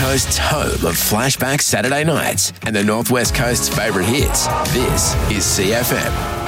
Coast's home of Flashback Saturday nights and the Northwest Coast's favourite hits. This is CFM.